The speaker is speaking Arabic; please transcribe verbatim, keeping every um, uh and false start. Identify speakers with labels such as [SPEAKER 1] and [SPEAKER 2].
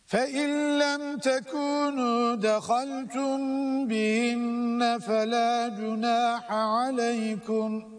[SPEAKER 1] فإن لم تكونوا دخلتم بهن فلا جناح عليكم